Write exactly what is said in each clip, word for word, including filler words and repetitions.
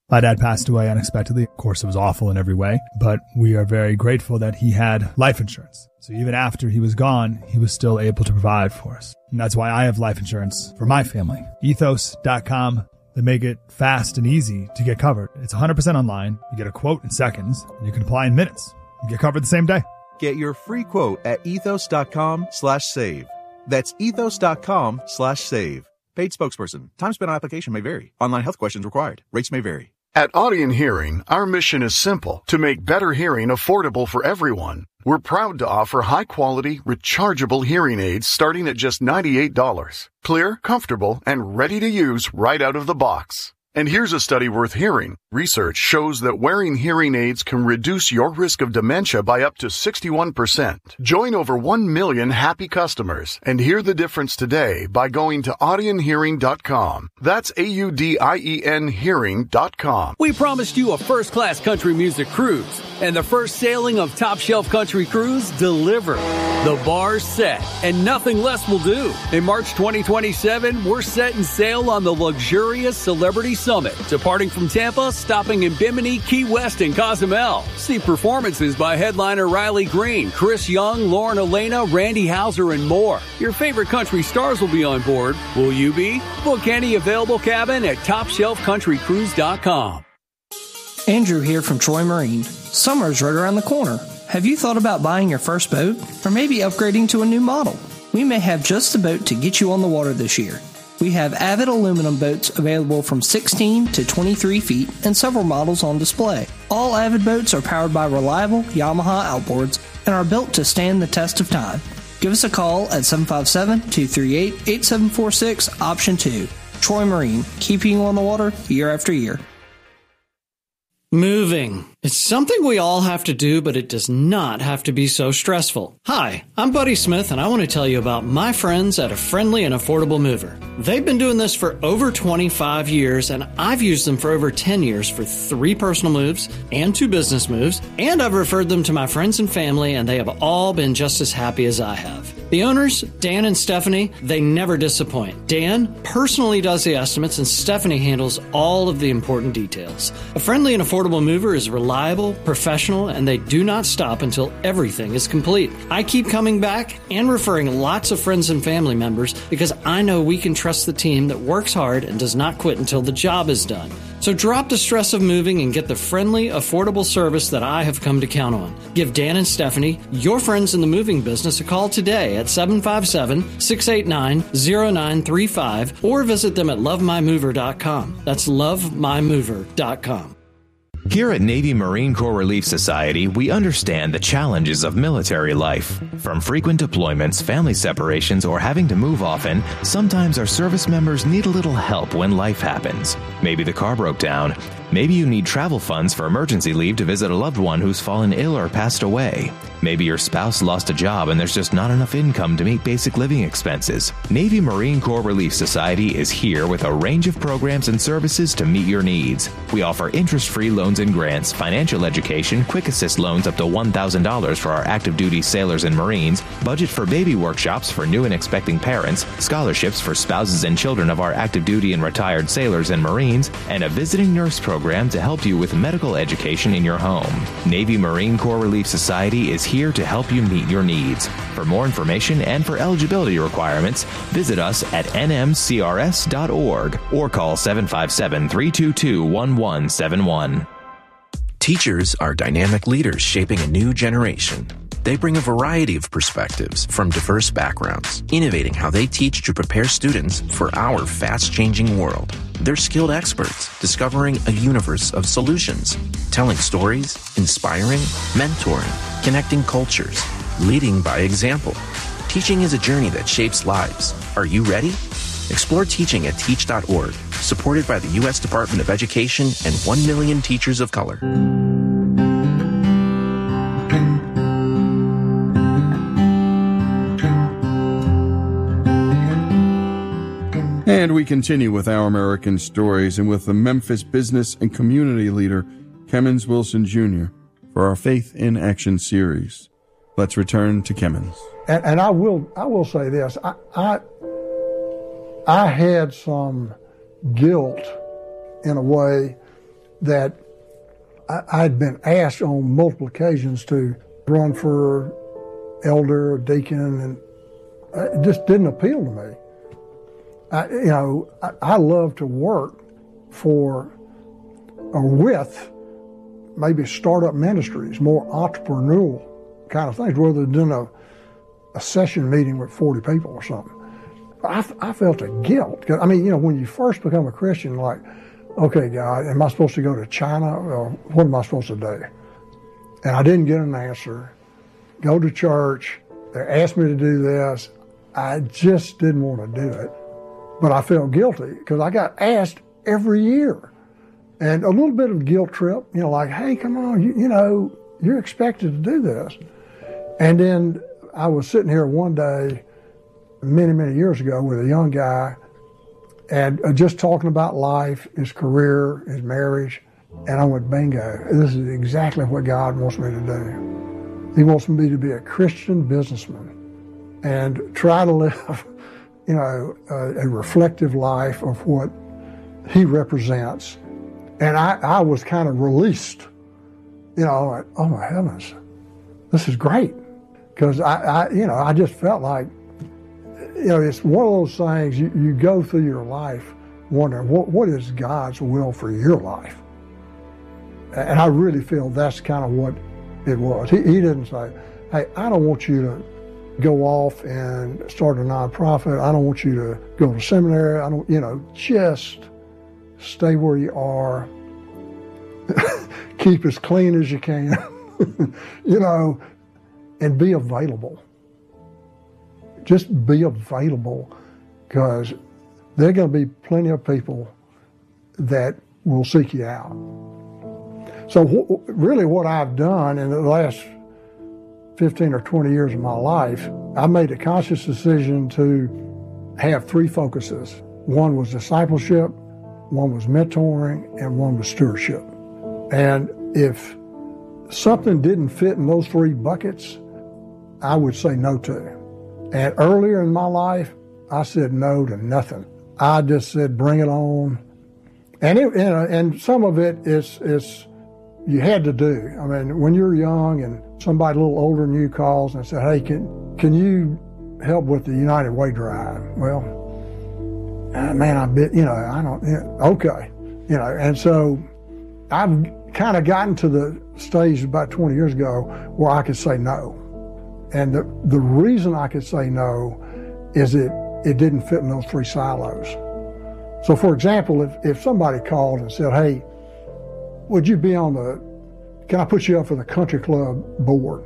My dad passed away unexpectedly. Of course, it was awful in every way, but we are very grateful that he had life insurance. So even after he was gone, he was still able to provide for us. And that's why I have life insurance for my family. ethos dot com. They make it fast and easy to get covered. It's one hundred percent online. You get a quote in seconds. And you can apply in minutes. You get covered the same day. Get your free quote at ethos dot com slash save. That's ethos dot com slash save. Paid spokesperson. Time spent on application may vary. Online health questions required. Rates may vary. At Audion Hearing, our mission is simple: to make better hearing affordable for everyone. We're proud to offer high-quality, rechargeable hearing aids starting at just ninety-eight dollars. Clear, comfortable, and ready to use right out of the box. And here's a study worth hearing. Research shows that wearing hearing aids can reduce your risk of dementia by up to sixty-one percent. Join over one million happy customers and hear the difference today by going to audion hearing dot com. That's A U D I E N hearing dot com. We promised you a first-class country music cruise, and the first sailing of Top Shelf Country Cruise delivered. The bar's set, and nothing less will do. In March twenty twenty-seven, we're setting sail on the luxurious Celebrity Summit, departing from Tampa, stopping in Bimini, Key West, and Cozumel. See performances by headliner Riley Green, Chris Young, Lauren Elena, Randy Houser, and more. Your favorite country stars will be on board. Will you be? Book any available cabin at top shelf country cruise dot com. Andrew here from Troy Marine. Summer's right around the corner. Have you thought about buying your first boat? Or maybe upgrading to a new model? We may have just the boat to get you on the water this year. We have Avid aluminum boats available from sixteen to twenty-three feet and several models on display. All Avid boats are powered by reliable Yamaha outboards and are built to stand the test of time. Give us a call at seven five seven, two three eight, eight seven four six, option two. Troy Marine, keeping you on the water year after year. Moving. It's something we all have to do, but it does not have to be so stressful. Hi, I'm Buddy Smith, and I want to tell you about my friends at A Friendly and Affordable Mover. They've been doing this for over twenty-five years, and I've used them for over ten years for three personal moves and two business moves, and I've referred them to my friends and family, and they have all been just as happy as I have. The owners, Dan and Stephanie, they never disappoint. Dan personally does the estimates, and Stephanie handles all of the important details. A Friendly and Affordable Mover is reliable, professional, and they do not stop until everything is complete. I keep coming back and referring lots of friends and family members because I know we can trust the team that works hard and does not quit until the job is done. So drop the stress of moving and get the friendly, affordable service that I have come to count on. Give Dan and Stephanie, your friends in the moving business, a call today at seven five seven, six eight nine, zero nine three five or visit them at love my mover dot com. That's love my mover dot com. Here at Navy Marine Corps Relief Society, we understand the challenges of military life. From frequent deployments, family separations, or having to move often, sometimes our service members need a little help when life happens. Maybe the car broke down. Maybe you need travel funds for emergency leave to visit a loved one who's fallen ill or passed away. Maybe your spouse lost a job and there's just not enough income to meet basic living expenses. Navy Marine Corps Relief Society is here with a range of programs and services to meet your needs. We offer interest-free loans and grants, financial education, quick assist loans up to one thousand dollars for our active duty sailors and Marines, budget for baby workshops for new and expecting parents, scholarships for spouses and children of our active duty and retired sailors and Marines, and a visiting nurse program to help you with medical education in your home. Navy Marine Corps Relief Society is here to help you meet your needs. For more information and for eligibility requirements, visit us at N M C R S dot org or call seven five seven, three two two, one one seven one. Teachers are dynamic leaders shaping a new generation. They bring a variety of perspectives from diverse backgrounds, innovating how they teach to prepare students for our fast-changing world. They're skilled experts, discovering a universe of solutions, telling stories, inspiring, mentoring, connecting cultures, leading by example. Teaching is a journey that shapes lives. Are you ready? Explore teaching at teach dot org, supported by the U S Department of Education and one million teachers of color. And we continue with Our American Stories and with the Memphis business and community leader, Kemmons Wilson Junior, for our Faith in Action series. Let's return to Kemmons. And, and I will I will say this. I, I I had some guilt in a way that I, I'd been asked on multiple occasions to run for elder or deacon, and it just didn't appeal to me. I, you know, I, I love to work for or with maybe startup ministries, more entrepreneurial kind of things, rather than a, a session meeting with forty people or something. I, I felt a guilt. I mean, you know, when you first become a Christian, like, okay, God, am I supposed to go to China, or what am I supposed to do? And I didn't get an answer. Go to church. They asked me to do this. I just didn't want to do it. But I felt guilty because I got asked every year. And a little bit of guilt trip, you know, like, hey, come on, you, you know, you're expected to do this. And then I was sitting here one day many, many years ago with a young guy and uh, just talking about life, his career, his marriage. And I went, bingo, this is exactly what God wants me to do. He wants me to be a Christian businessman and try to live, you know, a, a reflective life of what he represents. And I, I was kind of released, you know, like, oh my heavens, this is great. Because I, I, you know, I just felt like, you know, it's one of those things you, you go through your life wondering, what, what is God's will for your life? And I really feel that's kind of what it was. He, he didn't say, hey, I don't want you to go off and start a nonprofit. I don't want you to go to seminary. I don't, you know, just stay where you are. Keep as clean as you can, you know, and be available. Just be available, because there are going to be plenty of people that will seek you out. So wh- really what I've done in the last fifteen or twenty years of my life, I made a conscious decision to have three focuses. One was discipleship, one was mentoring, and one was stewardship. And if something didn't fit in those three buckets, I would say no to. And earlier in my life, I said no to nothing. I just said, bring it on. And it, and, and some of it is, is you had to do. I mean, when you're young and somebody a little older than you calls and said, hey, can, can you help with the United Way drive? Well, uh, man, I bet, you know, I don't, you know, okay. You know, and so I've kind of gotten to the stage about twenty years ago where I could say no. And the, the reason I could say no is it, it didn't fit in those three silos. So for example, if, if somebody called and said, hey, would you be on the, can I put you up for the country club board?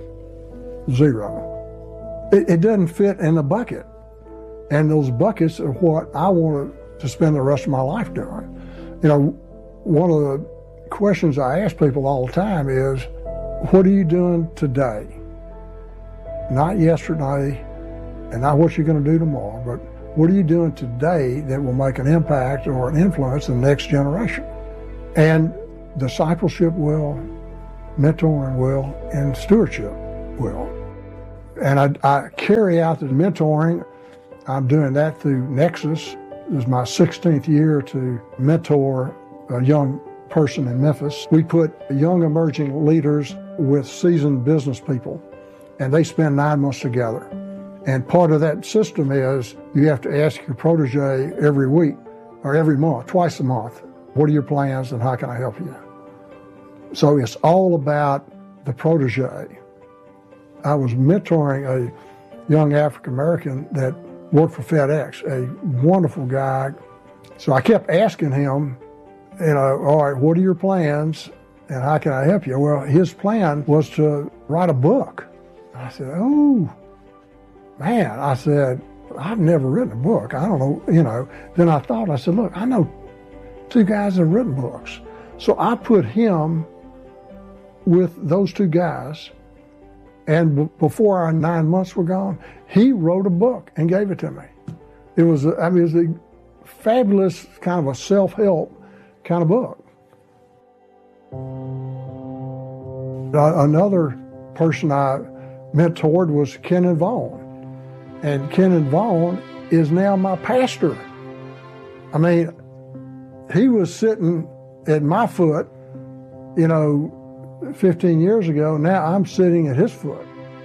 Zero. It, it doesn't fit in the bucket. And those buckets are what I want to spend the rest of my life doing. You know, one of the questions I ask people all the time is, what are you doing today? Not yesterday, and not what you're going to do tomorrow, but what are you doing today that will make an impact or an influence in the next generation? And discipleship will, mentoring will, and stewardship will. And I, I carry out the mentoring. I'm doing that through Nexus. This is my sixteenth year to mentor a young person in Memphis. We put young emerging leaders with seasoned business people, and they spend nine months together. And part of that system is you have to ask your protege every week or every month, twice a month, what are your plans and how can I help you? So it's all about the protege. I was mentoring a young African-American that worked for FedEx, a wonderful guy. So I kept asking him, you know, all right, what are your plans and how can I help you? Well, his plan was to write a book. I said, oh, man. I said, I've never written a book. I don't know, you know. Then I thought, I said, look, I know two guys that have written books. So I put him with those two guys, and b- before our nine months were gone, he wrote a book and gave it to me. It was, a, I mean, it was a fabulous kind of a self-help kind of book. Uh, another person I mentored was Kenan Vaughn. And Kenan Vaughn is now my pastor. I mean, he was sitting at my foot, you know, fifteen years ago. Now I'm sitting at his foot.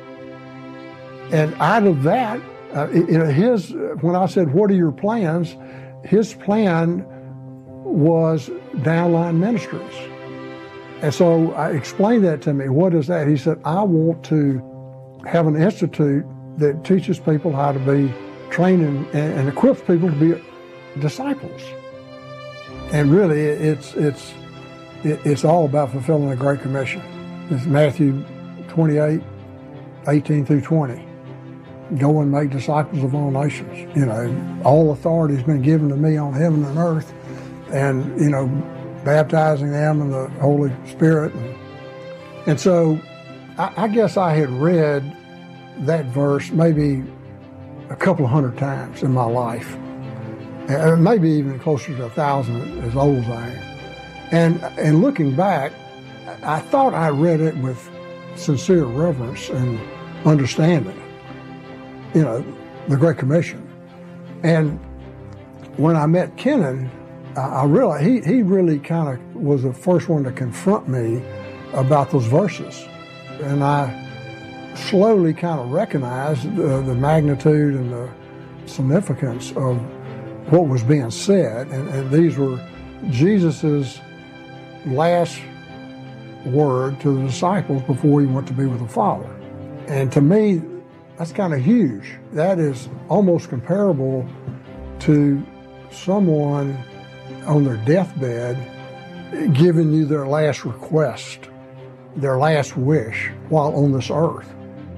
And out of that, uh, you know, his, when I said, what are your plans? His plan was Downline Ministries. And so I explained that to me. What is that? He said, I want to have an institute that teaches people how to be trained and, and equips people to be disciples. And really, it's it's it's all about fulfilling the Great Commission. It's Matthew twenty-eight, eighteen through twenty. Go and make disciples of all nations. You know, all authority has been given to me on heaven and earth, and you know, baptizing them in the Holy Spirit. And, and so, I, I guess I had read that verse maybe a couple of hundred times in my life. And maybe even closer to a thousand, as old as I am. And and looking back, I thought I read it with sincere reverence and understanding, you know, the Great Commission. And when I met Kennan, I realized he, he really kind of was the first one to confront me about those verses. And I slowly kind of recognized the, the magnitude and the significance of what was being said, and, and these were Jesus's last word to the disciples before he went to be with the Father. And to me, that's kind of huge. That is almost comparable to someone on their deathbed giving you their last request, their last wish while on this earth.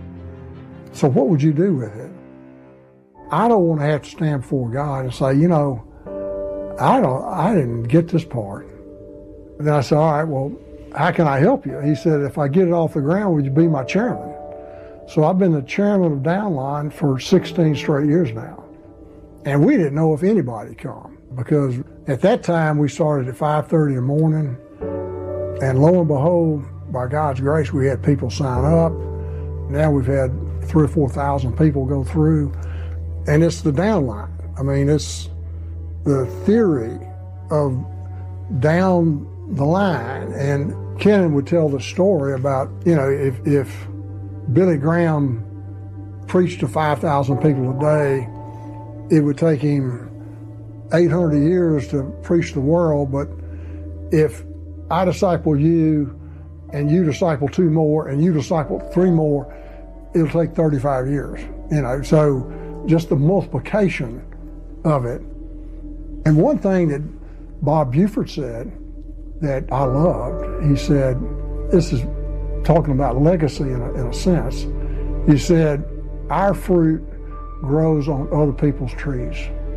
So what would you do with it? I don't want to have to stand before God and say, you know, I don't, I didn't get this part. And then I said, all right, well, how can I help you? He said, if I get it off the ground, would you be my chairman? So I've been the chairman of Downline for sixteen straight years now. And we didn't know if anybody come, because at that time we started at five thirty in the morning, and lo and behold, by God's grace, we had people sign up. Now we've had three or four thousand people go through. And it's the downline. I mean, it's the theory of down the line. And Kennan would tell the story about, you know, if, if Billy Graham preached to five thousand people a day, it would take him eight hundred years to preach the world. But if I disciple you, and you disciple two more, and you disciple three more, it'll take thirty-five years. You know, so just the multiplication of it. And one thing that Bob Buford said that I loved, he said, this is talking about legacy in a, in a sense. He said, our fruit grows on other people's trees.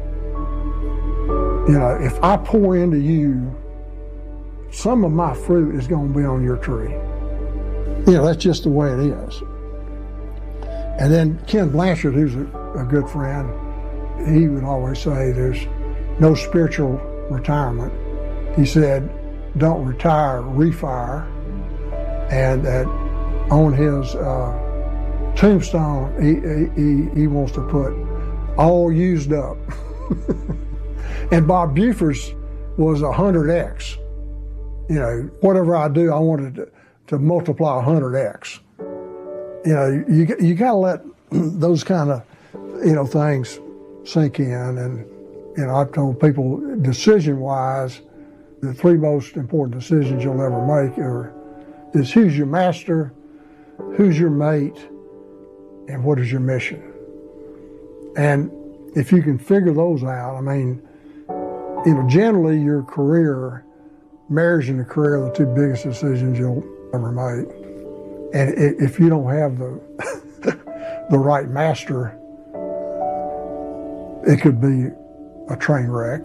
You know, if I pour into you, some of my fruit is going to be on your tree. You know, that's just the way it is. And then Ken Blanchard, who's a, a good friend, he would always say there's no spiritual retirement. He said, don't retire, refire. And that on his uh, tombstone, he, he, he wants to put all used up. And Bob Buford's was one hundred X. You know, whatever I do, I wanted to, to multiply one hundred X. You know, you you got to let those kind of, you know, things sink in. And, you know, I've told people, decision-wise, the three most important decisions you'll ever make are, is who's your master, who's your mate, and what is your mission? And if you can figure those out, I mean, you know, generally your career, marriage and a career are the two biggest decisions you'll ever make. And if you don't have the the right master, it could be a train wreck.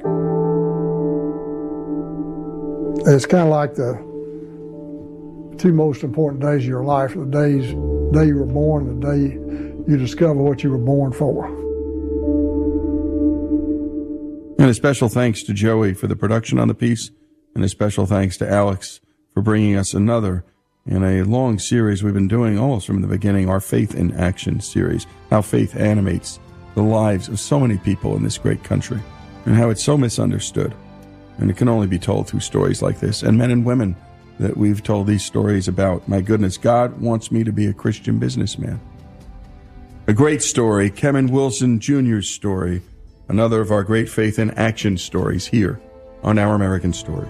It's kind of like the two most important days of your life, the days, day you were born, the day you discover what you were born for. And a special thanks to Joey for the production on the piece, and a special thanks to Alex for bringing us another in a long series we've been doing almost from the beginning, our Faith in Action series, how faith animates the lives of so many people in this great country and how it's so misunderstood. And it can only be told through stories like this, and men and women that we've told these stories about. My goodness, God wants me to be a Christian businessman. A great story, Kevin Wilson Junior's story, another of our great faith in action stories here on Our American Story.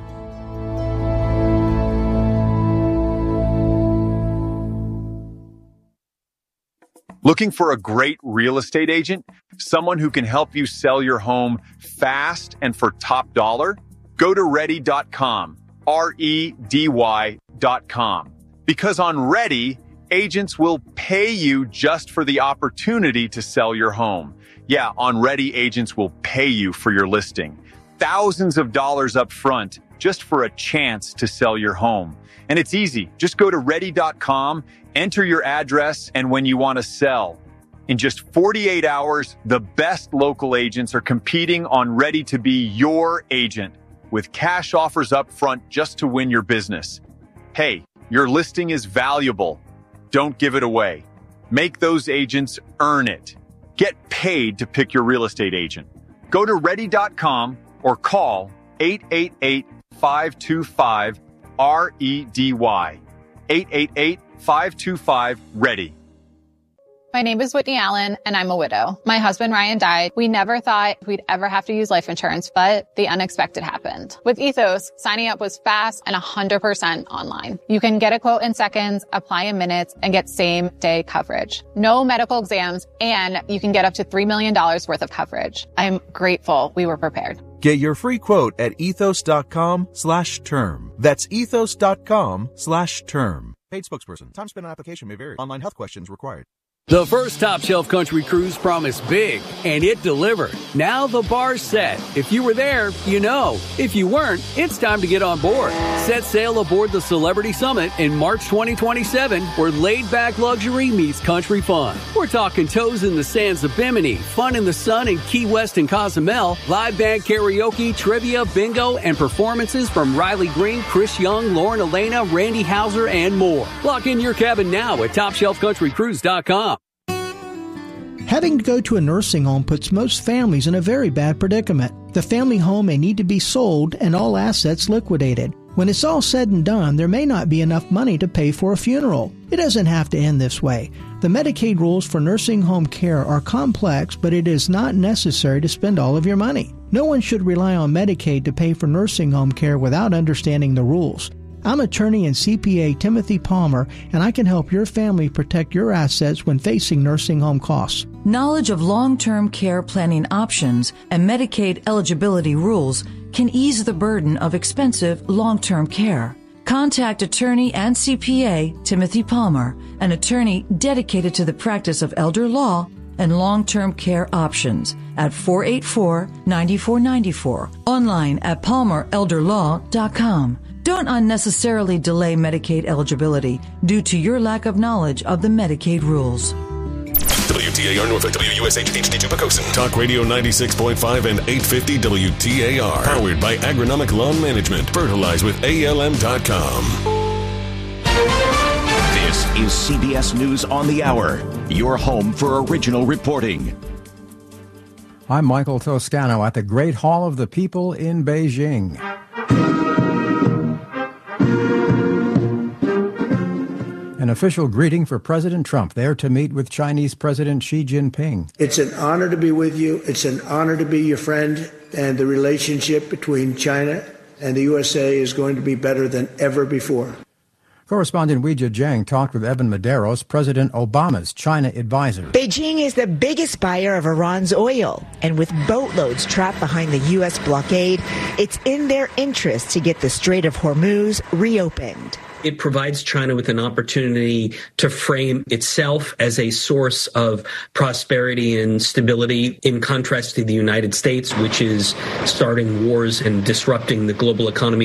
Looking for a great real estate agent? Someone who can help you sell your home fast and for top dollar? Go to ready dot com, R E D Y dot com. Because on Ready, agents will pay you just for the opportunity to sell your home. Yeah, on Ready, agents will pay you for your listing. Thousands of dollars up front just for a chance to sell your home. And it's easy. Just go to ready dot com, enter your address and when you want to sell. In just forty-eight hours, the best local agents are competing on Ready to be your agent with cash offers up front just to win your business. Hey, your listing is valuable. Don't give it away. Make those agents earn it. Get paid to pick your real estate agent. Go to ready dot com or call eight eight eight, five two five, R E D Y. eight eight eight, five two five, READY. My name is Whitney Allen, and I'm a widow. My husband, Ryan, died. We never thought we'd ever have to use life insurance, but the unexpected happened. With Ethos, signing up was fast and one hundred percent online. You can get a quote in seconds, apply in minutes, and get same-day coverage. No medical exams, and you can get up to three million dollars worth of coverage. I'm grateful we were prepared. Get your free quote at ethos dot com slash term. That's ethos dot com slash term. Paid spokesperson. Time spent on application may vary. Online health questions required. The first Top Shelf Country Cruise promised big, and it delivered. Now the bar's set. If you were there, you know. If you weren't, it's time to get on board. Set sail aboard the Celebrity Summit in March twenty twenty-seven, where laid-back luxury meets country fun. We're talking toes in the sands of Bimini, fun in the sun in Key West and Cozumel, live band karaoke, trivia, bingo, and performances from Riley Green, Chris Young, Lauren Elena, Randy Hauser, and more. Lock in your cabin now at top shelf country cruise dot com. Having to go to a nursing home puts most families in a very bad predicament. The family home may need to be sold and all assets liquidated. When it's all said and done, there may not be enough money to pay for a funeral. It doesn't have to end this way. The Medicaid rules for nursing home care are complex, but it is not necessary to spend all of your money. No one should rely on Medicaid to pay for nursing home care without understanding the rules. I'm attorney and C P A Timothy Palmer, and I can help your family protect your assets when facing nursing home costs. Knowledge of long-term care planning options and Medicaid eligibility rules can ease the burden of expensive long-term care. Contact attorney and C P A Timothy Palmer, an attorney dedicated to the practice of elder law and long-term care options at four eight four, nine four nine four, online at palmer elder law dot com. Don't unnecessarily delay Medicaid eligibility due to your lack of knowledge of the Medicaid rules. W T A R Norfolk, W U S H H D two Pocosin. Talk Radio ninety-six point five and eight fifty W T A R. Powered by Agronomic Lawn Management. Fertilize with A L M dot com. This is C B S News on the Hour, your home for original reporting. I'm Michael Toscano at the Great Hall of the People in Beijing. An official greeting for President Trump there to meet with Chinese President Xi Jinping. It's an honor to be with you. It's an honor to be your friend. And the relationship between China and the U S A is going to be better than ever before. Correspondent Weijia Jiang talked with Evan Medeiros, President Obama's China advisor. Beijing is the biggest buyer of Iran's oil, and with boatloads trapped behind the U S blockade, it's in their interest to get the Strait of Hormuz reopened. It provides China with an opportunity to frame itself as a source of prosperity and stability, in contrast to the United States, which is starting wars and disrupting the global economy.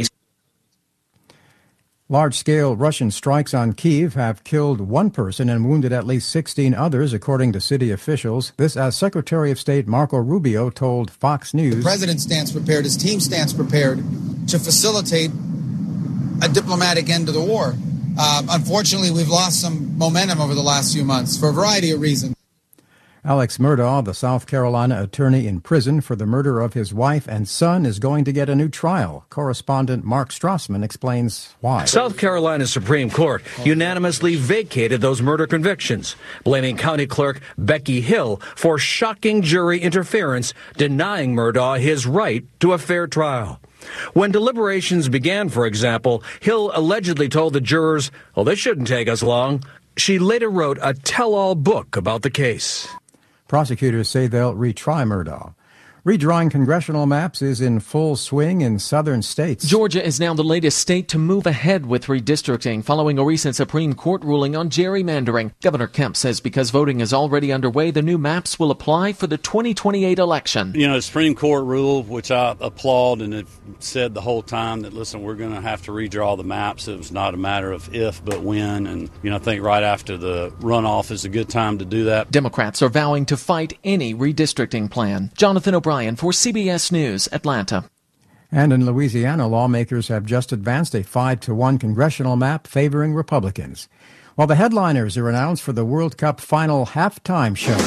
Large-scale Russian strikes on Kyiv have killed one person and wounded at least sixteen others, according to city officials. This as Secretary of State Marco Rubio told Fox News. The president stands prepared, his team stands prepared to facilitate a diplomatic end to the war. Uh, unfortunately, we've lost some momentum over the last few months for a variety of reasons. Alex Murdaugh, the South Carolina attorney in prison for the murder of his wife and son, is going to get a new trial. Correspondent Mark Strassman explains why. South Carolina Supreme Court unanimously vacated those murder convictions, blaming County Clerk Becky Hill for shocking jury interference, denying Murdaugh his right to a fair trial. When deliberations began, for example, Hill allegedly told the jurors, "Well, this shouldn't take us long." She later wrote a tell-all book about the case. Prosecutors say they'll retry Murdaugh. Redrawing congressional maps is in full swing in southern states. Georgia is now the latest state to move ahead with redistricting following a recent Supreme Court ruling on gerrymandering. Governor Kemp says because voting is already underway, the new maps will apply for the twenty twenty-eight election. You know, the Supreme Court rule, which I applaud and have said the whole time that, listen, we're going to have to redraw the maps. It was not a matter of if, but when. And, you know, I think right after the runoff is a good time to do that. Democrats are vowing to fight any redistricting plan. Jonathan O'Brien for C B S News, Atlanta. And in Louisiana, lawmakers have just advanced a five to one congressional map favoring Republicans. While the headliners are announced for the World Cup final halftime show.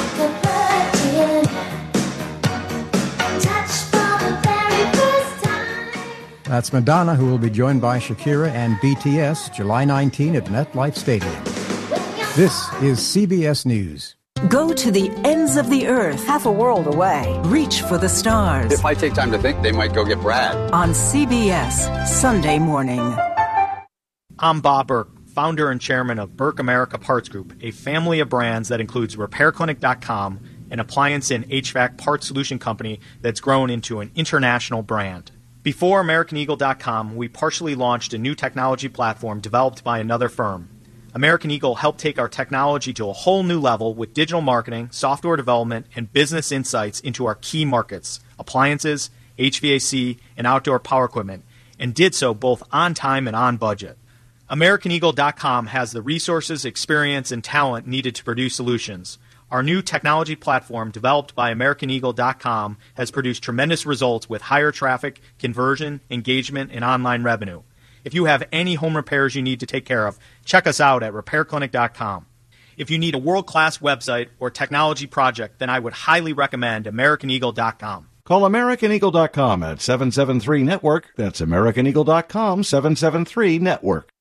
That's Madonna, who will be joined by Shakira and B T S July nineteenth at MetLife Stadium. This is C B S News. Go to the ends of the earth, half a world away. Reach for the stars. If I take time to think, they might go get Brad. On C B S, Sunday morning. I'm Bob Burke, founder and chairman of Burke America Parts Group, a family of brands that includes Repair Clinic dot com, an appliance and H V A C parts solution company that's grown into an international brand. Before American Eagle dot com, we partially launched a new technology platform developed by another firm. American Eagle helped take our technology to a whole new level with digital marketing, software development, and business insights into our key markets, appliances, H V A C, and outdoor power equipment, and did so both on time and on budget. American Eagle dot com has the resources, experience, and talent needed to produce solutions. Our new technology platform, developed by American Eagle dot com, has produced tremendous results with higher traffic, conversion, engagement, and online revenue. If you have any home repairs you need to take care of, check us out at Repair Clinic dot com. If you need a world-class website or technology project, then I would highly recommend American Eagle dot com. Call American Eagle dot com at seven seven three network. That's American Eagle dot com, seven seven three network.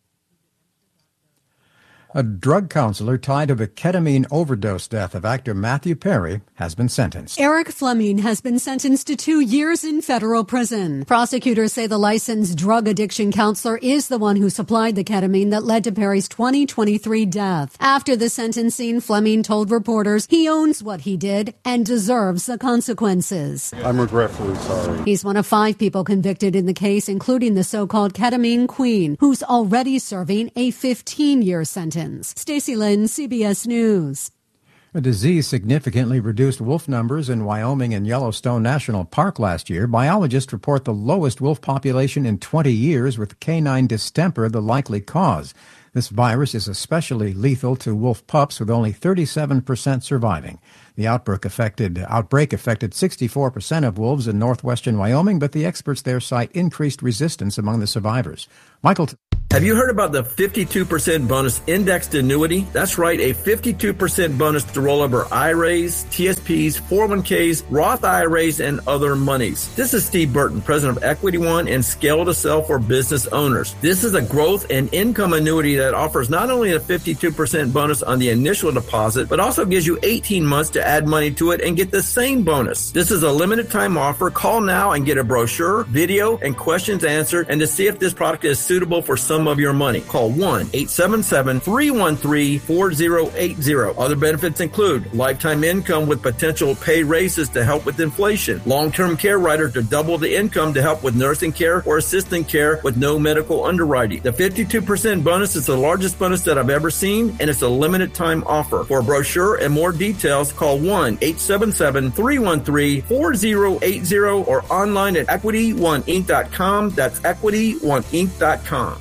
A drug counselor tied to the ketamine overdose death of actor Matthew Perry has been sentenced. Eric Fleming has been sentenced to two years in federal prison. Prosecutors say the licensed drug addiction counselor is the one who supplied the ketamine that led to Perry's twenty twenty-three death. After the sentencing, Fleming told reporters he owns what he did and deserves the consequences. I'm regretfully sorry. He's one of five people convicted in the case, including the so-called ketamine queen, who's already serving a fifteen-year sentence. Stacey Lynn, C B S News. A disease significantly reduced wolf numbers in Wyoming and Yellowstone National Park last year. Biologists report the lowest wolf population in twenty years, with canine distemper the likely cause. This virus is especially lethal to wolf pups, with only thirty-seven percent surviving. The outbreak affected, outbreak affected sixty-four percent of wolves in northwestern Wyoming, but the experts there cite increased resistance among the survivors. Michael... T- Have you heard about the fifty-two percent bonus indexed annuity? That's right, a fifty-two percent bonus to roll over I R As, T S Ps, four oh one Ks, Roth I R As, and other monies. This is Steve Burton, president of Equity One and Scale to Sell for business owners. This is a growth and income annuity that offers not only a fifty-two percent bonus on the initial deposit, but also gives you eighteen months to add money to it and get the same bonus. This is a limited time offer. Call now and get a brochure, video, and questions answered, and to see if this product is suitable for some of your money. Call one eight seven seven, three one three, four zero eight zero. Other benefits include lifetime income with potential pay raises to help with inflation, long-term care rider to double the income to help with nursing care or assistant care with no medical underwriting. The fifty-two percent bonus is the largest bonus that I've ever seen, and it's a limited time offer. For a brochure and more details, call one eight seven seven, three one three, four zero eight zero or online at equity one inc dot com. That's equity one inc dot com.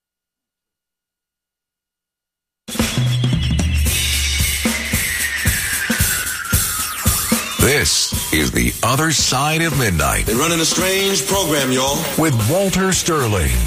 This is The Other Side of Midnight. They're running a strange program, y'all. With Walter Sterling.